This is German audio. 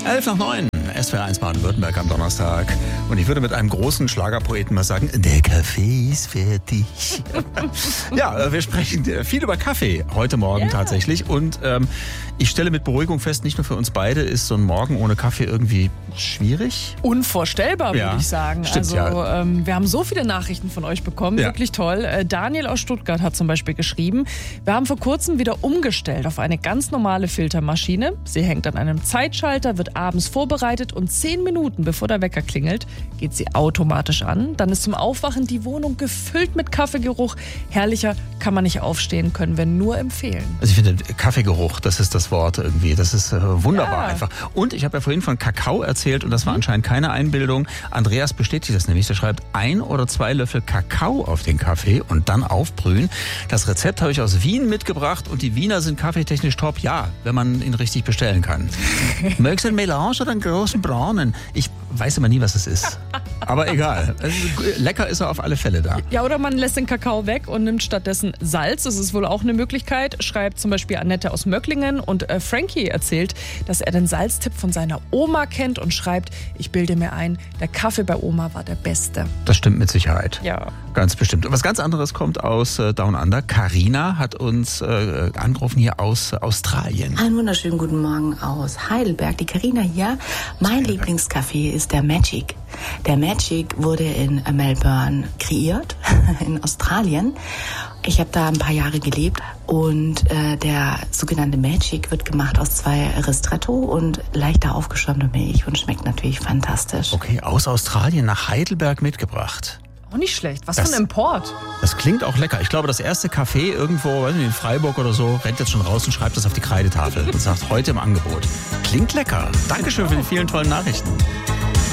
11:09, SWR1 Baden-Württemberg am Donnerstag. Und ich würde mit einem großen Schlagerpoeten mal sagen, der Kaffee ist fertig. Ja, wir sprechen viel über Kaffee heute Morgen tatsächlich. Und ich stelle mit Beruhigung fest, nicht nur für uns beide ist so ein Morgen ohne Kaffee irgendwie schwierig. Unvorstellbar, würde ich sagen. Stimmt, wir haben so viele Nachrichten von euch bekommen, wirklich toll. Daniel aus Stuttgart hat zum Beispiel geschrieben, wir haben vor kurzem wieder umgestellt auf eine ganz normale Filtermaschine. Sie hängt an einem Zeitschalter, wird abends vorbereitet und 10 Minuten bevor der Wecker klingelt, geht sie automatisch an. Dann ist zum Aufwachen die Wohnung gefüllt mit Kaffeegeruch. Herrlicher kann man nicht aufstehen, können wir nur empfehlen. Also ich finde, Kaffeegeruch, das ist das Wort irgendwie. Das ist wunderbar einfach. Und ich habe ja vorhin von Kakao erzählt und das war anscheinend keine Einbildung. Andreas bestätigt das nämlich. Der schreibt 1 oder 2 Löffel Kakao auf den Kaffee und dann aufbrühen. Das Rezept habe ich aus Wien mitgebracht und die Wiener sind kaffeetechnisch top. Ja, wenn man ihn richtig bestellen kann. Möchtest du einen Melange oder einen großen Braunen? Ich weiß immer nie, was es ist. Aber egal. Also, lecker ist er auf alle Fälle da. Ja, oder man lässt den Kakao weg und nimmt stattdessen Salz. Das ist wohl auch eine Möglichkeit. Schreibt zum Beispiel Annette aus Möcklingen. Und Frankie erzählt, dass er den Salztipp von seiner Oma kennt und schreibt, ich bilde mir ein, der Kaffee bei Oma war der beste. Das stimmt mit Sicherheit. Ja. Ganz bestimmt. Und was ganz anderes kommt aus Down Under. Carina hat uns angerufen hier aus Australien. Einen wunderschönen guten Morgen aus Heidelberg. Die Carina hier. Mein Lieblingskaffee ist der Magic. Der Magic wurde in Melbourne kreiert, in Australien. Ich habe da ein paar Jahre gelebt und der sogenannte Magic wird gemacht aus 2 Ristretto und leichter aufgeschäumter Milch und schmeckt natürlich fantastisch. Okay, aus Australien nach Heidelberg mitgebracht. Auch nicht schlecht. Was für ein Import. Das klingt auch lecker. Ich glaube, das erste Café irgendwo, weiß nicht, in Freiburg oder so, rennt jetzt schon raus und schreibt das auf die Kreidetafel und sagt, heute im Angebot. Klingt lecker. Dankeschön für die vielen tollen Nachrichten.